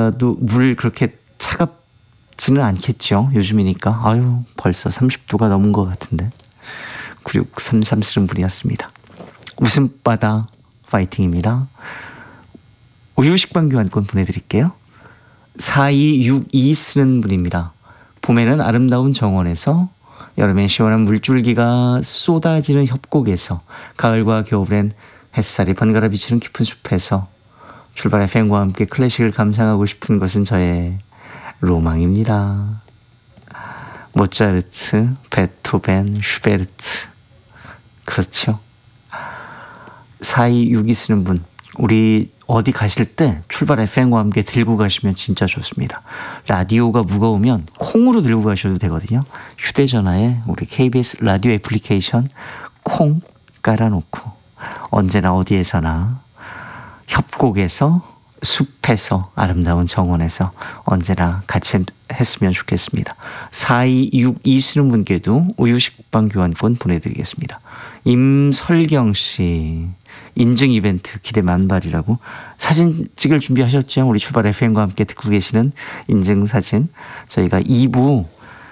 바다도 물 그렇게 차갑지는 않겠죠. 요즘이니까. 아유, 벌써 30도가 넘은 것 같은데. 9633 쓰는 분이었습니다. 웃음바다 파이팅입니다. 우유식빵 교환권 보내드릴게요. 4262 쓰는 분입니다. 봄에는 아름다운 정원에서, 여름엔 시원한 물줄기가 쏟아지는 협곡에서, 가을과 겨울엔 햇살이 번갈아 비추는 깊은 숲에서 출발의 팬과 함께 클래식을 감상하고 싶은 것은 저의 로망입니다. 모차르트, 베토벤, 슈베르트. 그렇죠. 4262 쓰는 분, 우리 어디 가실 때 출발 FM과 함께 들고 가시면 진짜 좋습니다. 라디오가 무거우면 콩으로 들고 가셔도 되거든요. 휴대전화에 우리 KBS 라디오 애플리케이션 콩 깔아놓고 언제나 어디에서나 협곡에서, 숲에서, 아름다운 정원에서 언제나 같이 했으면 좋겠습니다. 4262 쓰는 분께도 우유식빵 교환권 보내드리겠습니다. 임설경 씨, 인증 이벤트 기대 만발이라고 사진 찍을 준비하셨죠? 우리 출발 FM과 함께 듣고 계시는 인증 사진. 저희가 2부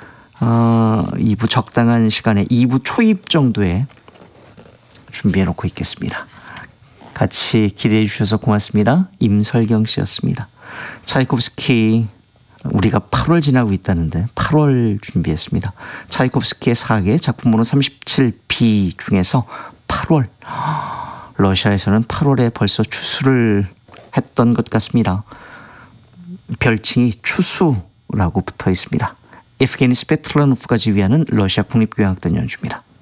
적당한 시간에 2부 초입 정도에 준비해 놓고 있겠습니다. 같이 기대해 주셔서 고맙습니다. 임설경 씨였습니다. 차이콥스키, 우리가 8월 지나고 있다는데 8월 준비했습니다. 차이콥스키의 사계 작품번호 37B 중에서 8월. 러시아에서는 8월에 벌써 추수를 했던 것 같습니다. 별칭이 추수라고 붙어 있습니다. 에프게니 스페틀라노프가 지휘하는 러시아 국립교향악단 연주입니다.